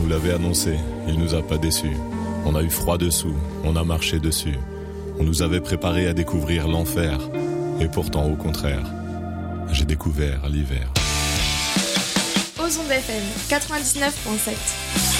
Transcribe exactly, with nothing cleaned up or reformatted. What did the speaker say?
nous l'avait annoncé, il nous a pas déçus. On a eu froid dessous, on a marché dessus. On nous avait préparé à découvrir l'enfer. Et pourtant, au contraire, j'ai découvert l'hiver. Ozon F M quatre-vingt-dix-neuf virgule sept.